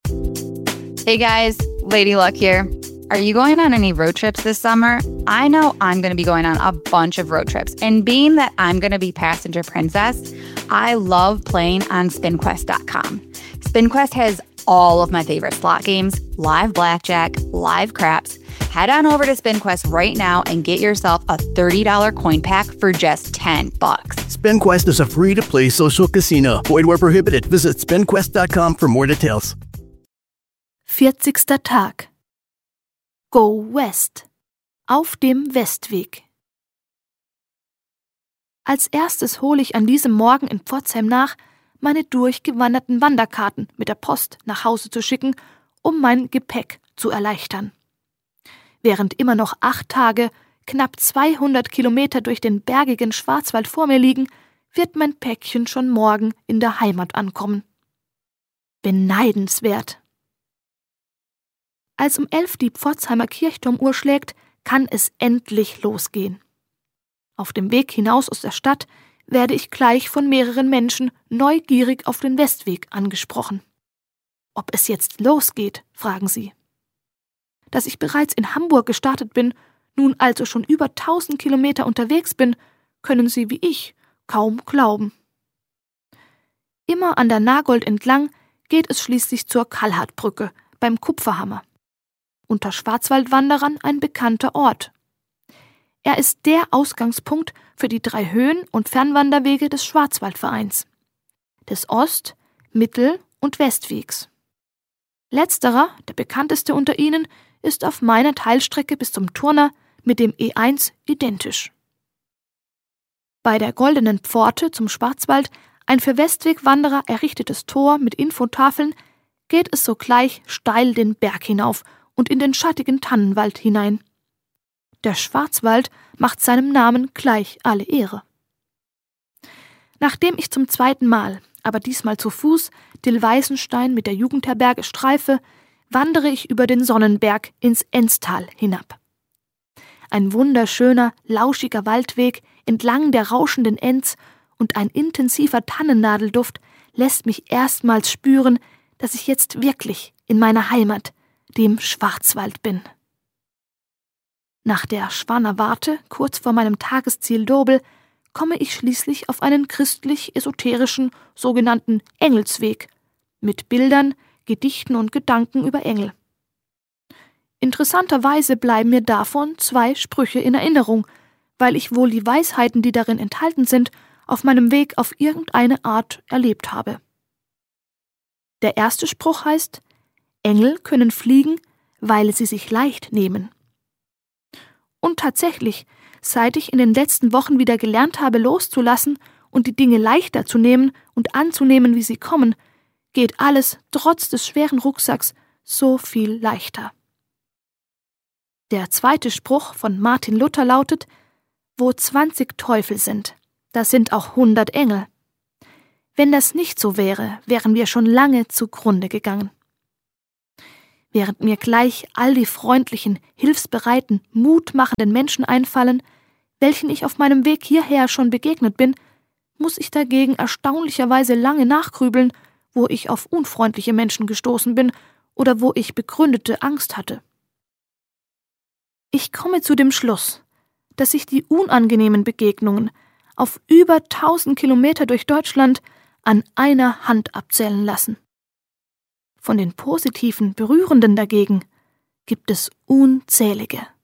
Hey guys, Lady Luck here. Are you going on any road trips this summer? I know I'm going to be going on a bunch of road trips, and being that I'm going to be passenger princess, I love playing on SpinQuest.com. SpinQuest has all of my favorite slot games, live blackjack, live craps. Head on over to SpinQuest right now and get yourself a $30 coin pack for just $10. SpinQuest is a free-to-play social casino. Void where prohibited. Visit SpinQuest.com for more details. 40. Tag. Go West. Auf dem Westweg. Als erstes hole ich an diesem Morgen in Pforzheim nach, meine durchgewanderten Wanderkarten mit der Post nach Hause zu schicken, um mein Gepäck zu erleichtern. Während immer noch 8 Tage, knapp 200 Kilometer durch den bergigen Schwarzwald vor mir liegen, wird mein Päckchen schon morgen in der Heimat ankommen. Beneidenswert. Als um 11 die Pforzheimer Kirchturmuhr schlägt, kann es endlich losgehen. Auf dem Weg hinaus aus der Stadt werde ich gleich von mehreren Menschen neugierig auf den Westweg angesprochen. Ob es jetzt losgeht, fragen sie. Dass ich bereits in Hamburg gestartet bin, nun also schon über 1000 Kilometer unterwegs bin, können sie wie ich kaum glauben. Immer an der Nagold entlang geht es schließlich zur Kallhardbrücke beim Kupferhammer. Unter Schwarzwaldwanderern ein bekannter Ort. Er ist der Ausgangspunkt für die 3 Höhen- und Fernwanderwege des Schwarzwaldvereins, des Ost-, Mittel- und Westwegs. Letzterer, der bekannteste unter ihnen, ist auf meiner Teilstrecke bis zum Turner mit dem E1 identisch. Bei der Goldenen Pforte zum Schwarzwald, ein für Westwegwanderer errichtetes Tor mit Infotafeln, geht es sogleich steil den Berg hinauf und in den schattigen Tannenwald hinein. Der Schwarzwald macht seinem Namen gleich alle Ehre. Nachdem ich zum 2. Mal, aber diesmal zu Fuß, Dillweisenstein mit der Jugendherberge streife, wandere ich über den Sonnenberg ins Enztal hinab. Ein wunderschöner, lauschiger Waldweg entlang der rauschenden Enz und ein intensiver Tannennadelduft lässt mich erstmals spüren, dass ich jetzt wirklich in meiner Heimat, dem Schwarzwald, bin. Nach der Schwanerwarte, kurz vor meinem Tagesziel Dobel, komme ich schließlich auf einen christlich-esoterischen, sogenannten Engelsweg, mit Bildern, Gedichten und Gedanken über Engel. Interessanterweise bleiben mir davon 2 Sprüche in Erinnerung, weil ich wohl die Weisheiten, die darin enthalten sind, auf meinem Weg auf irgendeine Art erlebt habe. Der erste Spruch heißt: Engel können fliegen, weil sie sich leicht nehmen. Und tatsächlich, seit ich in den letzten Wochen wieder gelernt habe, loszulassen und die Dinge leichter zu nehmen und anzunehmen, wie sie kommen, geht alles trotz des schweren Rucksacks so viel leichter. Der zweite Spruch von Martin Luther lautet: Wo 20 Teufel sind, da sind auch 100 Engel. Wenn das nicht so wäre, wären wir schon lange zugrunde gegangen. Während mir gleich all die freundlichen, hilfsbereiten, mutmachenden Menschen einfallen, welchen ich auf meinem Weg hierher schon begegnet bin, muss ich dagegen erstaunlicherweise lange nachgrübeln, wo ich auf unfreundliche Menschen gestoßen bin oder wo ich begründete Angst hatte. Ich komme zu dem Schluss, dass sich die unangenehmen Begegnungen auf über 1000 Kilometer durch Deutschland an einer Hand abzählen lassen. Von den positiven, berührenden dagegen gibt es unzählige.